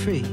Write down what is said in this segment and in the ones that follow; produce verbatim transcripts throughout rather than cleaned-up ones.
free.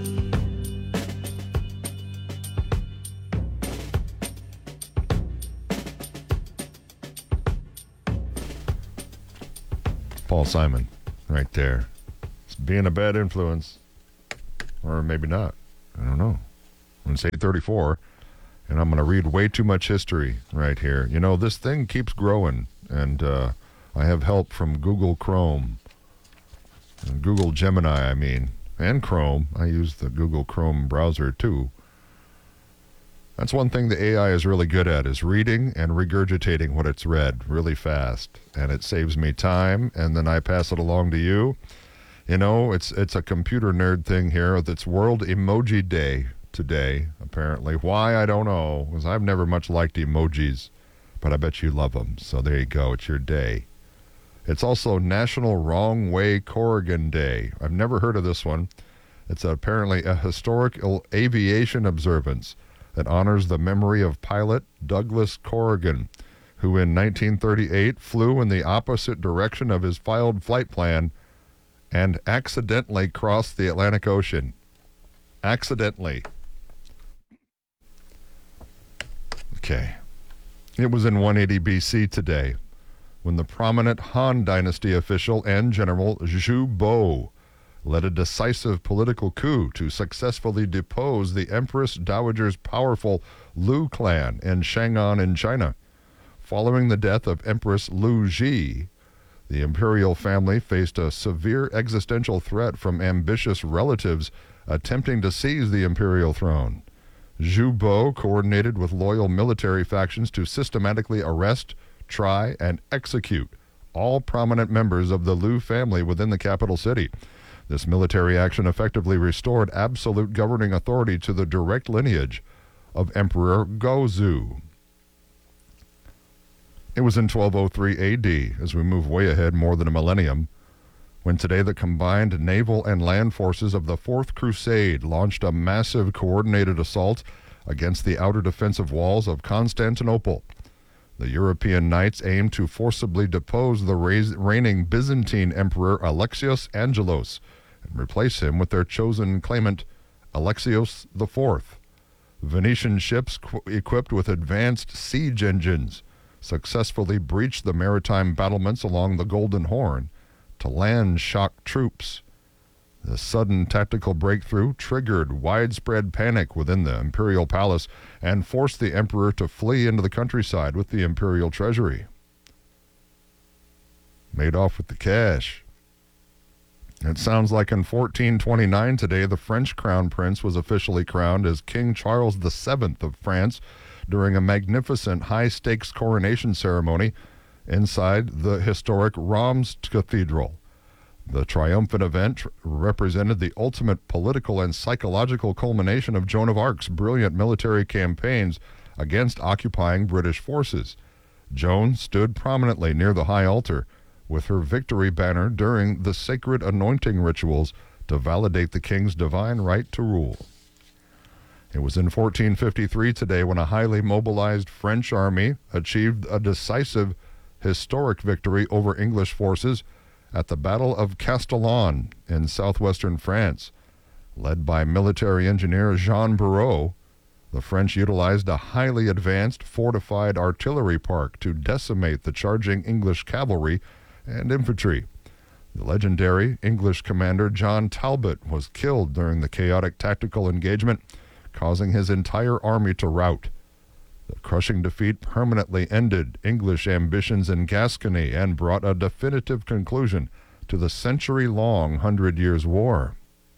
Paul Simon, right there. It's being a bad influence. Or maybe not. I don't know. It's eight thirty-four, and I'm going to read way too much history right here. You know, this thing keeps growing, and uh, I have help from Google Chrome. Google Gemini, I mean, and Chrome. I use the Google Chrome browser, too. That's one thing the A I is really good at, is reading and regurgitating what it's read really fast. And it saves me time, and then I pass it along to you. You know, it's it's a computer nerd thing here. It's World Emoji Day today, apparently. Why, I don't know, because I've never much liked emojis, but I bet you love them. So there you go. It's your day. It's also National Wrong Way Corrigan Day. I've never heard of this one. It's apparently a historic aviation observance that honors the memory of pilot Douglas Corrigan, who in nineteen thirty-eight flew in the opposite direction of his filed flight plan and accidentally crossed the Atlantic Ocean. Accidentally. Okay. It was in one eighty B C today when the prominent Han Dynasty official and general Zhu Bo led a decisive political coup to successfully depose the Empress Dowager's powerful Lu clan in Chang'an in China. Following the death of Empress Lu Ji, the imperial family faced a severe existential threat from ambitious relatives attempting to seize the imperial throne. Zhu Bo coordinated with loyal military factions to systematically arrest, try, and execute all prominent members of the Lu family within the capital city. This military action effectively restored absolute governing authority to the direct lineage of Emperor Gaozu. It was in twelve oh three A D, as we move way ahead more than a millennium, when today the combined naval and land forces of the Fourth Crusade launched a massive coordinated assault against the outer defensive walls of Constantinople. The European knights aimed to forcibly depose the reigning Byzantine Emperor Alexios Angelos and replace him with their chosen claimant, Alexios the Fourth. Venetian ships qu- equipped with advanced siege engines successfully breached the maritime battlements along the Golden Horn to land shock troops. The sudden tactical breakthrough triggered widespread panic within the imperial palace and forced the emperor to flee into the countryside with the imperial treasury. Made off with the cash. It sounds like in fourteen twenty-nine today, the French crown prince was officially crowned as King Charles the Seventh of France during a magnificent high-stakes coronation ceremony inside the historic Reims Cathedral. The triumphant event represented the ultimate political and psychological culmination of Joan of Arc's brilliant military campaigns against occupying British forces. Joan stood prominently near the high altar with her victory banner during the sacred anointing rituals to validate the king's divine right to rule. It was in fourteen fifty-three today when a highly mobilized French army achieved a decisive historic victory over English forces at the Battle of Castellon in southwestern France. Led by military engineer Jean Bureau, the French utilized a highly advanced fortified artillery park to decimate the charging English cavalry and infantry. The legendary English commander John Talbot was killed during the chaotic tactical engagement, causing his entire army to rout. The crushing defeat permanently ended English ambitions in Gascony and brought a definitive conclusion to the century-long Hundred Years' War.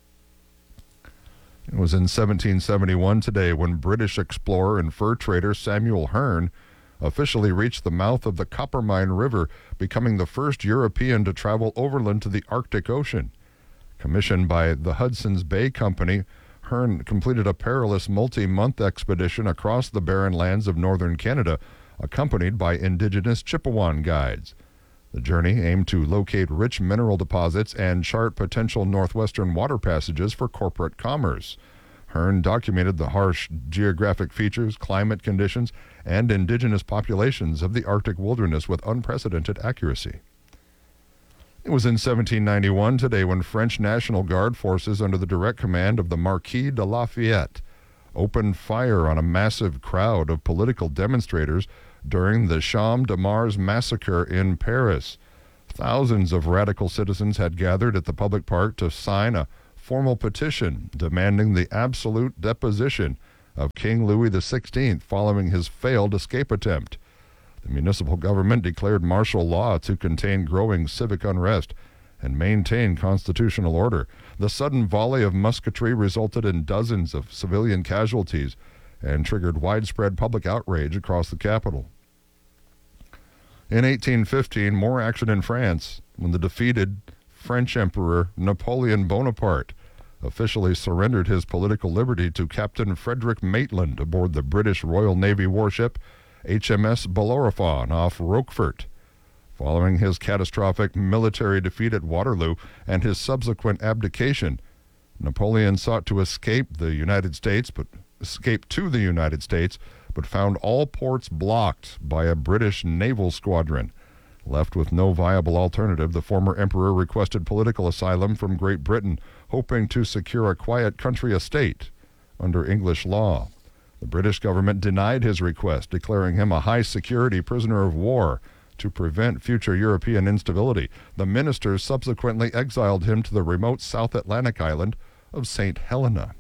It was in seventeen seventy-one today when British explorer and fur trader Samuel Hearne officially reached the mouth of the Coppermine River, becoming the first European to travel overland to the Arctic Ocean. Commissioned by the Hudson's Bay Company, Hearne completed a perilous multi-month expedition across the barren lands of northern Canada, accompanied by indigenous Chippewan guides. The journey aimed to locate rich mineral deposits and chart potential northwestern water passages for corporate commerce. Hearne documented the harsh geographic features, climate conditions, and indigenous populations of the Arctic wilderness with unprecedented accuracy. It was in seventeen ninety-one today when French National Guard forces under the direct command of the Marquis de Lafayette opened fire on a massive crowd of political demonstrators during the Champ de Mars massacre in Paris. Thousands of radical citizens had gathered at the public park to sign a formal petition demanding the absolute deposition of King Louis the sixteenth following his failed escape attempt. The municipal government declared martial law to contain growing civic unrest and maintain constitutional order. The sudden volley of musketry resulted in dozens of civilian casualties and triggered widespread public outrage across the capital. In eighteen fifteen, more action in France when the defeated French Emperor Napoleon Bonaparte officially surrendered his political liberty to Captain Frederick Maitland aboard the British Royal Navy warship H M S Bellerophon off Roquefort. Following his catastrophic military defeat at Waterloo and his subsequent abdication, Napoleon sought to escape the United States, but escape to the United States, but found all ports blocked by a British naval squadron. Left with no viable alternative, the former emperor requested political asylum from Great Britain, hoping to secure a quiet country estate under English law. The British government denied his request, declaring him a high-security prisoner of war to prevent future European instability. The ministers subsequently exiled him to the remote South Atlantic island of Saint Helena.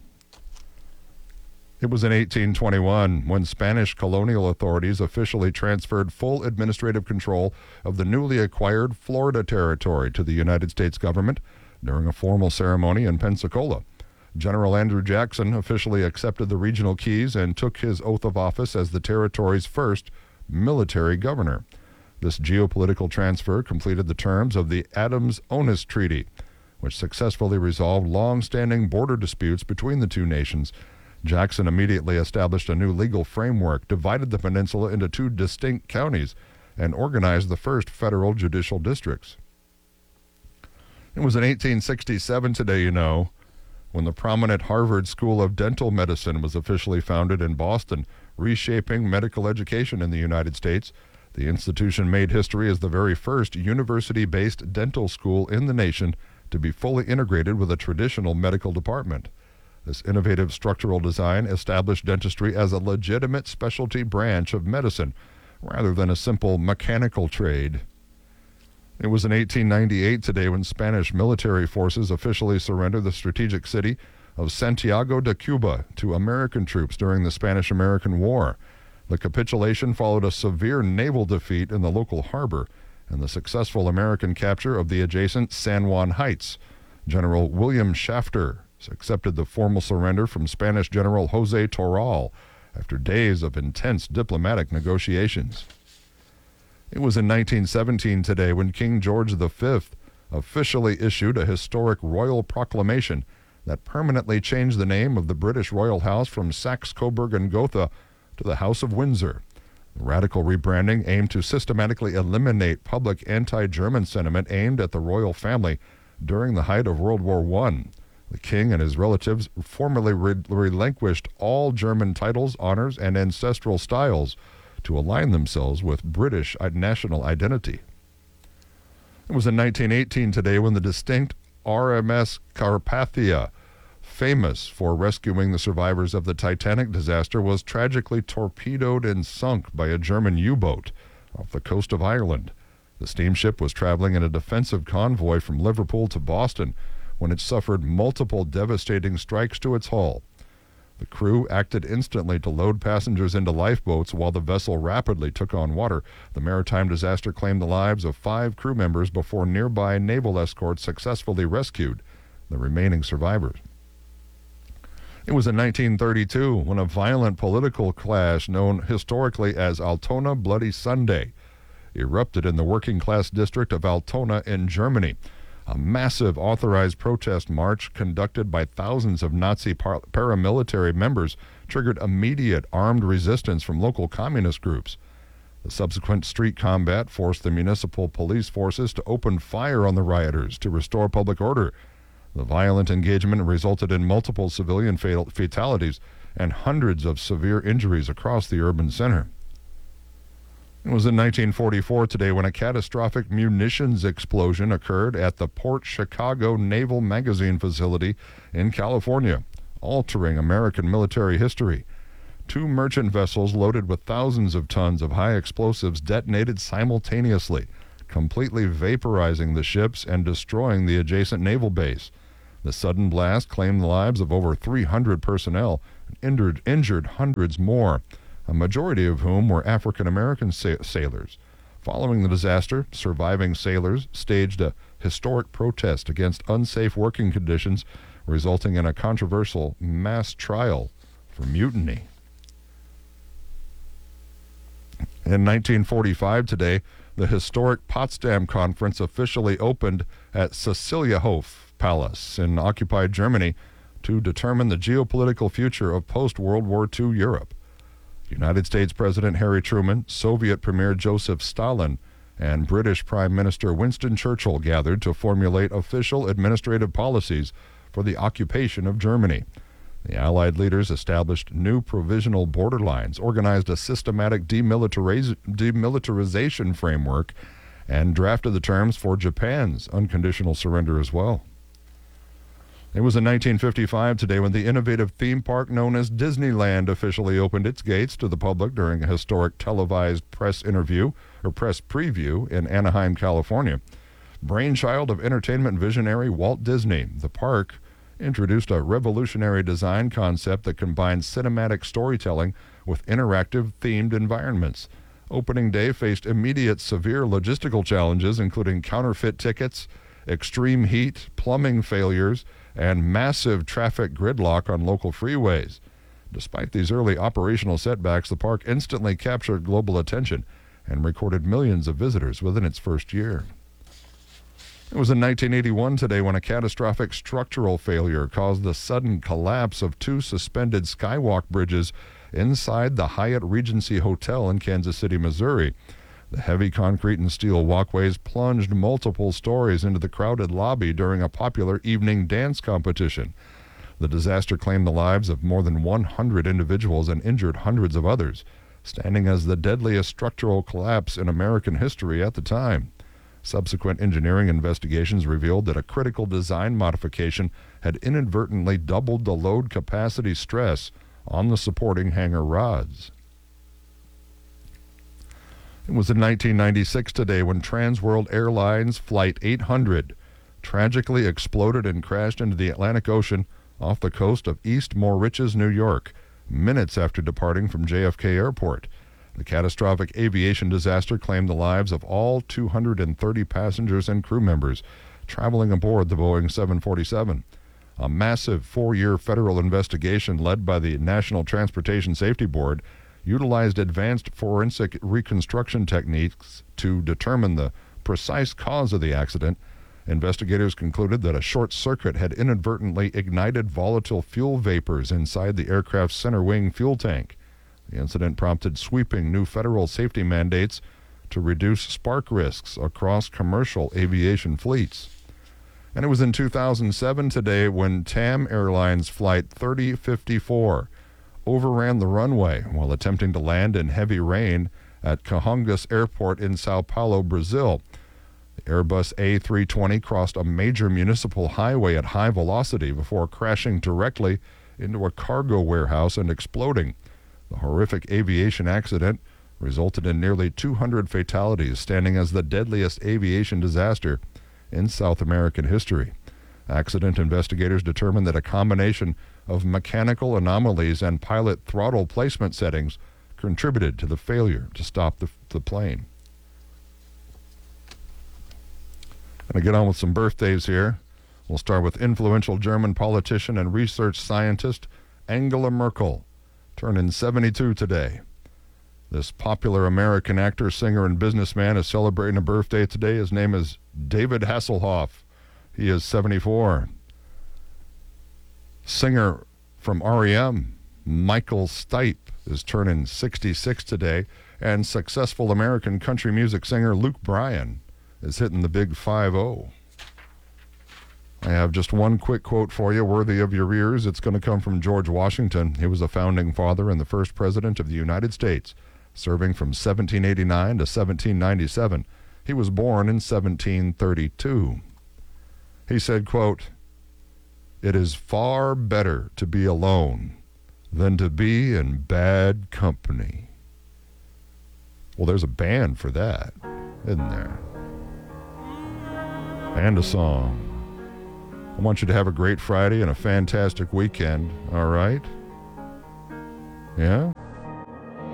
It was in eighteen twenty-one when Spanish colonial authorities officially transferred full administrative control of the newly acquired Florida territory to the United States government during a formal ceremony in Pensacola. General Andrew Jackson officially accepted the regional keys and took his oath of office as the territory's first military governor. This geopolitical transfer completed the terms of the Adams-Onis Treaty, which successfully resolved long-standing border disputes between the two nations. Jackson immediately established a new legal framework, divided the peninsula into two distinct counties, and organized the first federal judicial districts. It was in eighteen sixty-seven today, you know, when the prominent Harvard School of Dental Medicine was officially founded in Boston, reshaping medical education in the United States. The institution made history as the very first university-based dental school in the nation to be fully integrated with a traditional medical department. This innovative structural design established dentistry as a legitimate specialty branch of medicine, rather than a simple mechanical trade. It was in eighteen ninety-eight today when Spanish military forces officially surrendered the strategic city of Santiago de Cuba to American troops during the Spanish-American War. The capitulation followed a severe naval defeat in the local harbor and the successful American capture of the adjacent San Juan Heights. General William Shafter accepted the formal surrender from Spanish General Jose Toral after days of intense diplomatic negotiations. It was in nineteen seventeen today when King George the Fifth officially issued a historic royal proclamation that permanently changed the name of the British royal house from Saxe-Coburg and Gotha to the House of Windsor. The radical rebranding aimed to systematically eliminate public anti-German sentiment aimed at the royal family during the height of World War One. The king and his relatives formally re- relinquished all German titles, honors, and ancestral styles to align themselves with British national identity. It was in nineteen eighteen today when the distinct R M S Carpathia, famous for rescuing the survivors of the Titanic disaster, was tragically torpedoed and sunk by a German U-boat off the coast of Ireland. The steamship was traveling in a defensive convoy from Liverpool to Boston when it suffered multiple devastating strikes to its hull. The crew acted instantly to load passengers into lifeboats while the vessel rapidly took on water. The maritime disaster claimed the lives of five crew members before nearby naval escorts successfully rescued the remaining survivors. It was in nineteen thirty-two when a violent political clash known historically as Altona Bloody Sunday erupted in the working-class district of Altona in Germany. A massive authorized protest march conducted by thousands of Nazi par- paramilitary members triggered immediate armed resistance from local communist groups. The subsequent street combat forced the municipal police forces to open fire on the rioters to restore public order. The violent engagement resulted in multiple civilian fatal- fatalities and hundreds of severe injuries across the urban center. It was in nineteen forty-four today when a catastrophic munitions explosion occurred at the Port Chicago Naval Magazine facility in California, altering American military history. Two merchant vessels loaded with thousands of tons of high explosives detonated simultaneously, completely vaporizing the ships and destroying the adjacent naval base. The sudden blast claimed the lives of over three hundred personnel and injured, injured hundreds more, a majority of whom were African-American sa- sailors. Following the disaster, surviving sailors staged a historic protest against unsafe working conditions, resulting in a controversial mass trial for mutiny. In nineteen forty-five today, the historic Potsdam Conference officially opened at Ceciliahof Palace in occupied Germany to determine the geopolitical future of post-World War Two Europe. United States President Harry Truman, Soviet Premier Joseph Stalin, and British Prime Minister Winston Churchill gathered to formulate official administrative policies for the occupation of Germany. The Allied leaders established new provisional border lines, organized a systematic demilitariz- demilitarization framework, and drafted the terms for Japan's unconditional surrender as well. It was in nineteen fifty-five today when the innovative theme park known as Disneyland officially opened its gates to the public during a historic televised press interview or press preview in Anaheim, California. Brainchild of entertainment visionary Walt Disney, the park introduced a revolutionary design concept that combines cinematic storytelling with interactive themed environments. Opening day faced immediate severe logistical challenges, including counterfeit tickets, extreme heat, plumbing failures, and massive traffic gridlock on local freeways. Despite these early operational setbacks, the park instantly captured global attention and recorded millions of visitors within its first year. It was in nineteen eighty-one today when a catastrophic structural failure caused the sudden collapse of two suspended skywalk bridges inside the Hyatt Regency Hotel in Kansas City, Missouri. The heavy concrete and steel walkways plunged multiple stories into the crowded lobby during a popular evening dance competition. The disaster claimed the lives of more than one hundred individuals and injured hundreds of others, standing as the deadliest structural collapse in American history at the time. Subsequent engineering investigations revealed that a critical design modification had inadvertently doubled the load capacity stress on the supporting hangar rods. It was in nineteen ninety-six today when Trans World Airlines Flight eight hundred tragically exploded and crashed into the Atlantic Ocean off the coast of East Moriches, New York, minutes after departing from J F K Airport. The catastrophic aviation disaster claimed the lives of all two hundred thirty passengers and crew members traveling aboard the Boeing seven forty-seven. A massive four-year federal investigation led by the National Transportation Safety Board utilized advanced forensic reconstruction techniques to determine the precise cause of the accident. Investigators concluded that a short circuit had inadvertently ignited volatile fuel vapors inside the aircraft's center wing fuel tank. The incident prompted sweeping new federal safety mandates to reduce spark risks across commercial aviation fleets. And it was in two thousand seven today when T A M Airlines Flight thirty fifty-four overran the runway while attempting to land in heavy rain at Cajongas Airport in Sao Paulo, Brazil. The Airbus A three twenty crossed a major municipal highway at high velocity before crashing directly into a cargo warehouse and exploding. The horrific aviation accident resulted in nearly two hundred fatalities, standing as the deadliest aviation disaster in South American history. Accident investigators determined that a combination of mechanical anomalies and pilot throttle placement settings contributed to the failure to stop the, the plane. Going to get on with some birthdays here. We'll start with influential German politician and research scientist Angela Merkel, turning seventy-two today. This popular American actor, singer, and businessman is celebrating a birthday today. His name is David Hasselhoff. He is seventy-four. Singer from R E M, Michael Stipe, is turning sixty-six today. And successful American country music singer Luke Bryan is hitting the big five oh. I have just one quick quote for you, worthy of your ears. It's going to come from George Washington. He was a founding father and the first president of the United States. serving from seventeen eighty-nine to seventeen ninety-seven. He was born in seventeen thirty-two. He said, quote, "It is far better to be alone than to be in bad company." Well, there's a band for that, isn't there? And a song. I want you to have a great Friday and a fantastic weekend, all right? Yeah?